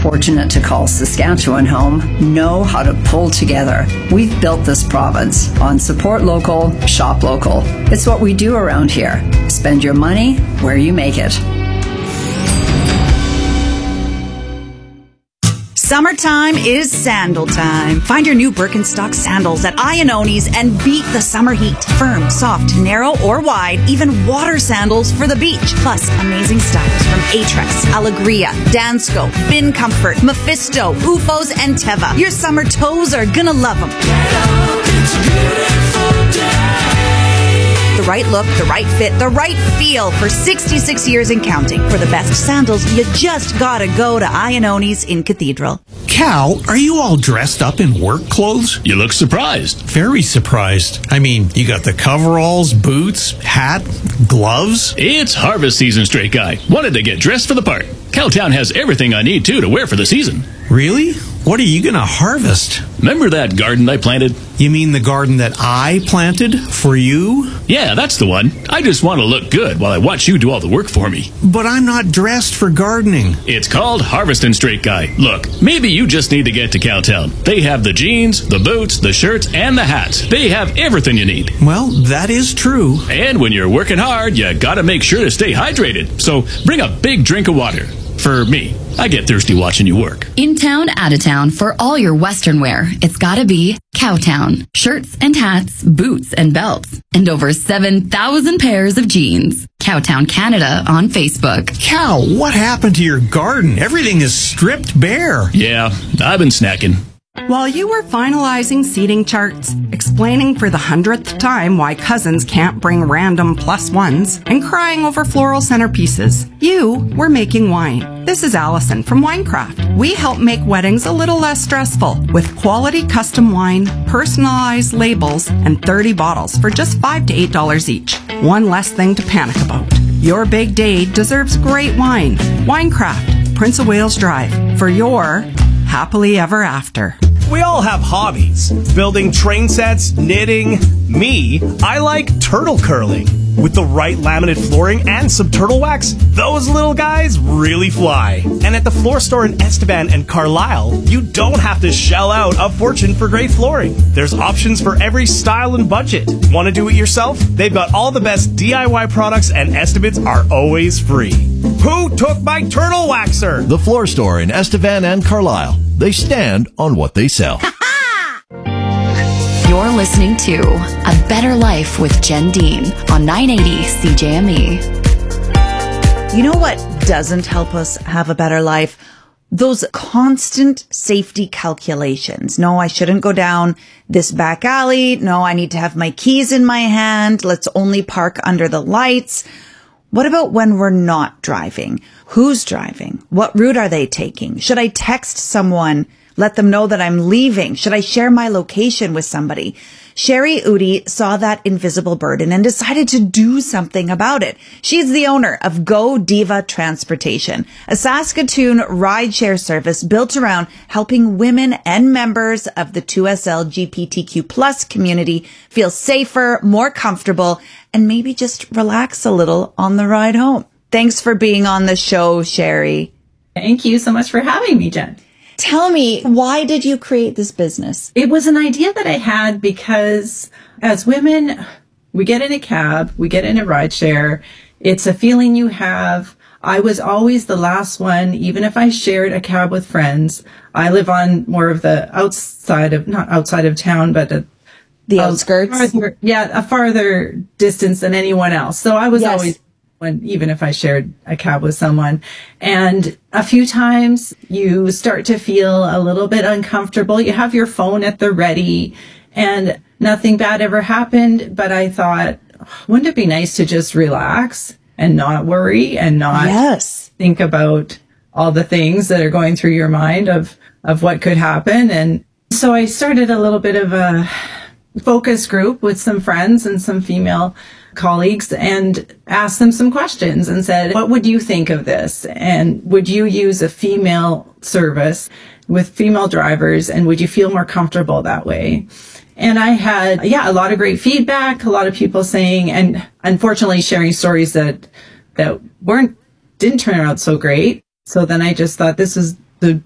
fortunate to call Saskatchewan home, know how to pull together. We've built this province on support local, shop local. It's what we do around here. Spend your money where you make it. Summertime is sandal time. Find your new Birkenstock sandals at Iannoni's and beat the summer heat. Firm, soft, narrow, or wide, even water sandals for the beach. Plus, amazing styles from Aetrex, Alegria, Dansko, Bin Comfort, Mephisto, UFOs, and Teva. Your summer toes are gonna love them. The right look, the right fit, the right feel for 66 years and counting. For the best sandals, you just gotta go to Iannoni's in Cathedral. Cal, are you all dressed up in work clothes? You look surprised. Very surprised. I mean, you got the coveralls, boots, hat, gloves. It's harvest season, straight guy. Wanted to get dressed for the part. Cowtown has everything I need, too, to wear for the season. Really? What are you going to harvest? Remember that garden I planted? You mean the garden that I planted for you? Yeah, that's the one. I just want to look good while I watch you do all the work for me. But I'm not dressed for gardening. It's called Harvestin' Straight Guy. Look, maybe you just need to get to Cowtown. They have the jeans, the boots, the shirts, and the hats. They have everything you need. Well, that is true. And when you're working hard, you gotta make sure to stay hydrated. So bring a big drink of water. For me, I get thirsty watching you work. In town, out of town, for all your Western wear, it's gotta be Cowtown. Shirts and hats, boots and belts, and over 7,000 pairs of jeans. Cowtown Canada on Facebook. Cal, what happened to your garden? Everything is stripped bare. Yeah, I've been snacking. While you were finalizing seating charts, explaining for the 100th time why cousins can't bring random plus ones, and crying over floral centerpieces, you were making wine. This is Allison from Winecraft. We help make weddings a little less stressful with quality custom wine, personalized labels, and 30 bottles for just $5 to $8 each. One less thing to panic about. Your big day deserves great wine. Winecraft, Prince of Wales Drive, for your happily ever after. We all have hobbies. Building train sets, knitting. Me, I like turtle curling. With the right laminate flooring and some turtle wax, those little guys really fly. And at the floor store in Estevan and Carlisle, you don't have to shell out a fortune for great flooring. There's options for every style and budget. Want to do it yourself? They've got all the best DIY products and estimates are always free. Who took my turtle waxer? The floor store in Estevan and Carlisle. They stand on what they sell. You're listening to A Better Life with Jen Dean on 980 CJME. You know what doesn't help us have a better life? Those constant safety calculations. No, I shouldn't go down this back alley. No, I need to have my keys in my hand. Let's only park under the lights. What about when we're not driving? Who's driving? What route are they taking? Should I text someone, let them know that I'm leaving? Should I share my location with somebody? Sherry Udi saw that invisible burden and decided to do something about it. She's the owner of Go Diva Transportation, a Saskatoon rideshare service built around helping women and members of the 2SL LGBTQ plus community feel safer, more comfortable, and maybe just relax a little on the ride home. Thanks for being on the show, Sherry. Thank you so much for having me, Jen. Tell me, why did you create this business? It was an idea that I had because as women, we get in a cab, we get in a rideshare. It's a feeling you have. I was always the last one, even if I shared a cab with friends. I live on more of the not outside of town, but the outskirts. A farther distance than anyone else. So I was always even if I shared a cab with someone. And a few times you start to feel a little bit uncomfortable. You have your phone at the ready and nothing bad ever happened. But I thought, wouldn't it be nice to just relax and not worry and not think about all the things that are going through your mind of what could happen? And so I started a little bit of a focus group with some friends and some female colleagues and asked them some questions and said, what would you think of this? And would you use a female service with female drivers? And would you feel more comfortable that way? And I had, a lot of great feedback, a lot of people saying, and unfortunately sharing stories that didn't turn out so great. So then I just thought this is the